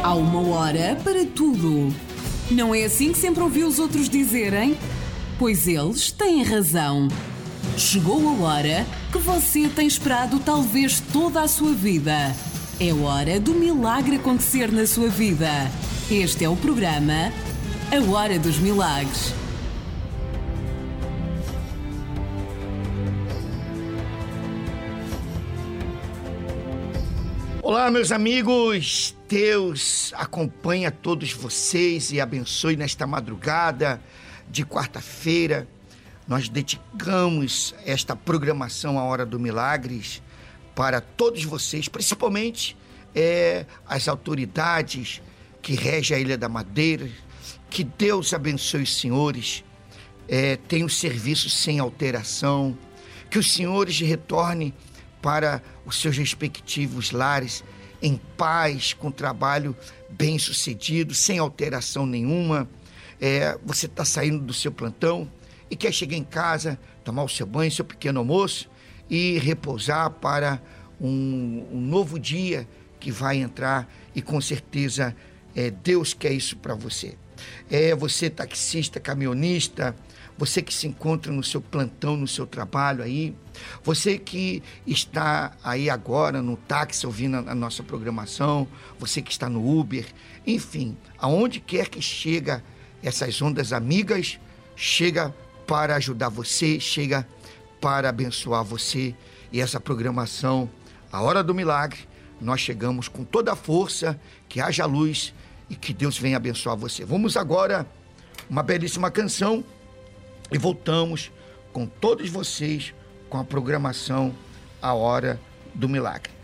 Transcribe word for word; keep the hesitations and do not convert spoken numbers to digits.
Há uma hora para tudo. Não é assim que sempre ouvi os outros dizerem? Pois eles têm razão. Chegou a hora que você tem esperado talvez toda a sua vida. É hora do milagre acontecer na sua vida. Este é o programa A Hora dos Milagres. Olá, meus amigos, Deus acompanha todos vocês e abençoe nesta madrugada de quarta-feira. Nós dedicamos esta programação à Hora do Milagres para todos vocês, principalmente é, as autoridades que regem a Ilha da Madeira. Que Deus abençoe os senhores, é, tenham serviço sem alteração, que os senhores retornem para os seus respectivos lares em paz, com trabalho bem sucedido, sem alteração nenhuma. É, você está saindo do seu plantão e quer chegar em casa, tomar o seu banho, seu pequeno almoço e repousar para um, um novo dia que vai entrar, e com certeza é, Deus quer isso para você. É, você taxista, caminhonista, você que se encontra no seu plantão, no seu trabalho aí, você que está aí agora no táxi ouvindo a nossa programação, você que está no Uber, enfim, aonde quer que chega essas ondas amigas, chega para ajudar você, chega para abençoar você. E essa programação, a Hora do Milagre, nós chegamos com toda a força, que haja luz e que Deus venha abençoar você. Vamos agora, uma belíssima canção, e voltamos com todos vocês com a programação A Hora do Milagre.